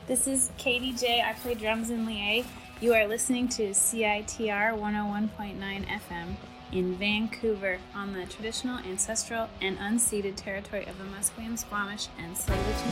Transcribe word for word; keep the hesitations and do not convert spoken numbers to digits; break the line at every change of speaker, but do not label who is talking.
This is Katie J. I play drums in Lié. You are listening to C I T R one oh one point nine F M in Vancouver on the traditional, ancestral, and unceded territory of the Musqueam, Squamish, and Tsleil-Waututh